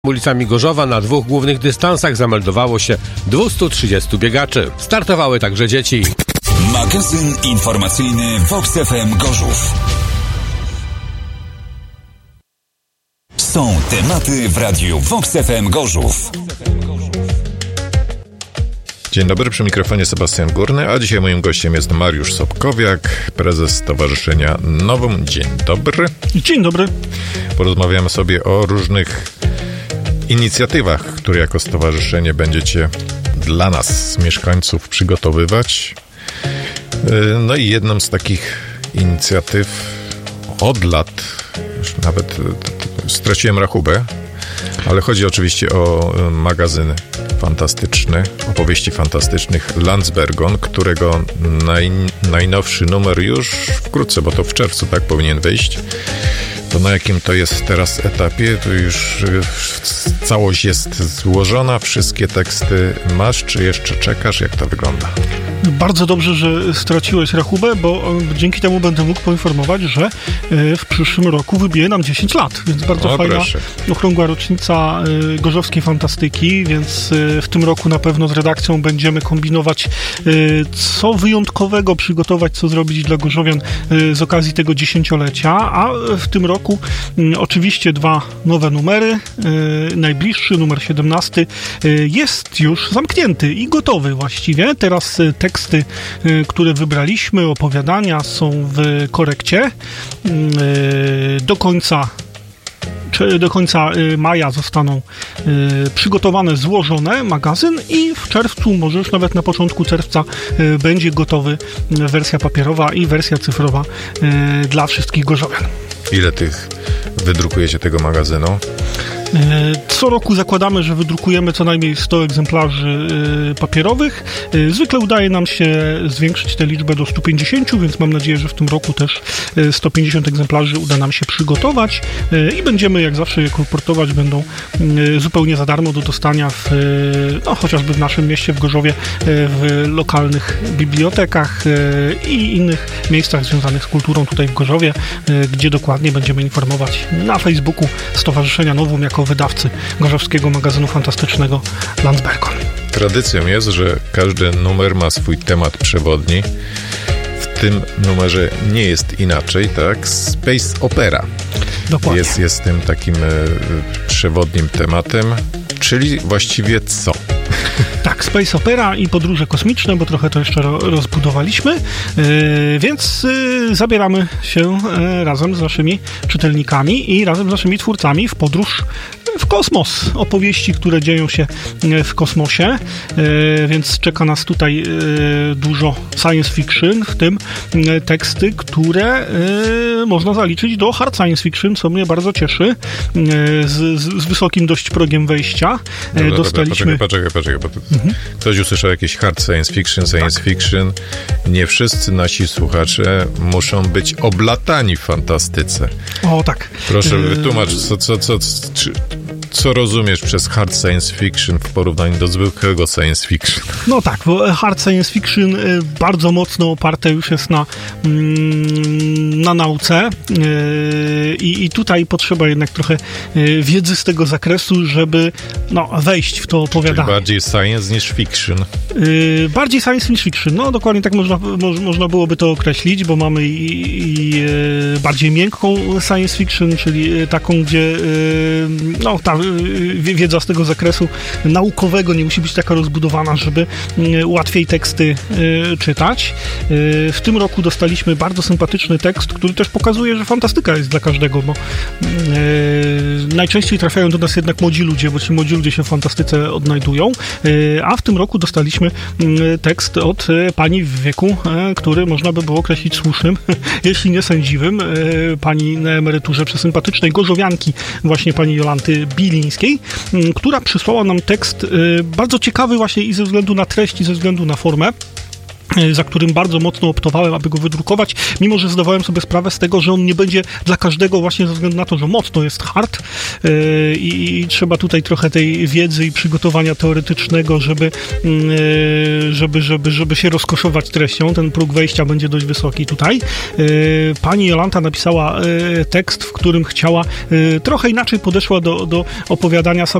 Ulicami Gorzowa na dwóch głównych dystansach zameldowało się 230 biegaczy. Startowały także dzieci. Magazyn informacyjny Vox FM Gorzów. Są tematy w radiu Vox FM Gorzów. Dzień dobry, przy mikrofonie Sebastian Górny, a dzisiaj moim gościem jest Mariusz Sobkowiak, prezes Stowarzyszenia Novum. Dzień dobry. Dzień dobry. Porozmawiamy sobie o różnych inicjatywach, które jako stowarzyszenie będziecie dla nas, mieszkańców, przygotowywać. No i jedną z takich inicjatyw od lat, już nawet straciłem rachubę, ale chodzi oczywiście o magazyn fantastyczny, opowieści fantastycznych Landsbergon, którego najnowszy numer już wkrótce, bo to w czerwcu tak powinien wyjść. To na jakim to jest teraz etapie? To już całość jest złożona, wszystkie teksty masz, czy jeszcze czekasz? Jak to wygląda? Bardzo dobrze, że straciłeś rachubę, bo dzięki temu będę mógł poinformować, że w przyszłym roku wybije nam 10 lat, więc bardzo fajna, okrągła rocznica gorzowskiej fantastyki, więc w tym roku na pewno z redakcją będziemy kombinować, co wyjątkowego przygotować, co zrobić dla gorzowian z okazji tego 10-lecia, a w tym roku oczywiście dwa nowe numery. Najbliższy, numer 17, jest już zamknięty i gotowy właściwie. Teraz teksty, które wybraliśmy, opowiadania są w korekcie. Do końca maja zostaną przygotowane, złożone magazyn i w czerwcu, może już nawet na początku czerwca będzie gotowy wersja papierowa i wersja cyfrowa dla wszystkich gorzowian. Ile tych wydrukujecie tego magazynu? Co roku zakładamy, że wydrukujemy co najmniej 100 egzemplarzy papierowych. Zwykle udaje nam się zwiększyć tę liczbę do 150, więc mam nadzieję, że w tym roku też 150 egzemplarzy uda nam się przygotować i będziemy jak zawsze je kolportować. Będą zupełnie za darmo do dostania chociażby w naszym mieście, w Gorzowie, w lokalnych bibliotekach i innych miejscach związanych z kulturą tutaj w Gorzowie, gdzie dokładnie będziemy informować na Facebooku Stowarzyszenia Novum jako wydawcy gorzowskiego magazynu fantastycznego Landsbergon. Tradycją jest, że każdy numer ma swój temat przewodni. W tym numerze nie jest inaczej, tak? Space Opera. Dokładnie. Jest tym takim przewodnim tematem, czyli właściwie co? Tak, Space Opera i podróże kosmiczne, bo trochę to jeszcze rozbudowaliśmy, więc zabieramy się razem z naszymi czytelnikami i razem z naszymi twórcami w podróż w kosmos. Opowieści, które dzieją się w kosmosie, więc czeka nas tutaj dużo science fiction, w tym teksty, które można zaliczyć do hard science fiction, co mnie bardzo cieszy, z wysokim dość progiem wejścia. Dobra, dostaliśmy... Poczekaj, bo ktoś usłyszał jakieś hard science fiction. Nie wszyscy nasi słuchacze muszą być oblatani w fantastyce. O, tak. Proszę wytłumacz, co rozumiesz przez hard science fiction w porównaniu do zwykłego science fiction? No tak, bo hard science fiction bardzo mocno oparte już jest na nauce i tutaj potrzeba jednak trochę wiedzy z tego zakresu, żeby wejść w to opowiadanie. Czyli bardziej science niż fiction. Bardziej science niż fiction. No dokładnie tak można byłoby to określić, bo mamy i bardziej miękką science fiction, czyli taką, gdzie ta wiedza z tego zakresu naukowego nie musi być taka rozbudowana, żeby łatwiej teksty czytać. W tym roku dostaliśmy bardzo sympatyczny tekst, który też pokazuje, że fantastyka jest dla każdego, bo najczęściej trafiają do nas jednak młodzi ludzie, bo ci młodzi ludzie się w fantastyce odnajdują, a w tym roku dostaliśmy tekst od pani w wieku, który można by było określić słusznym, jeśli nie sędziwym, pani na emeryturze, przesympatycznej gorzowianki, właśnie pani Jolanty Bilińskiej, która przysłała nam tekst bardzo ciekawy właśnie i ze względu na treść, i ze względu na formę. za którym bardzo mocno optowałem, aby go wydrukować, mimo że zdawałem sobie sprawę z tego, że on nie będzie dla każdego właśnie ze względu na to, że mocno jest hard i trzeba tutaj trochę tej wiedzy i przygotowania teoretycznego, żeby się rozkoszować treścią. Ten próg wejścia będzie dość wysoki tutaj. Pani Jolanta napisała tekst, w którym chciała, trochę inaczej podeszła do opowiadania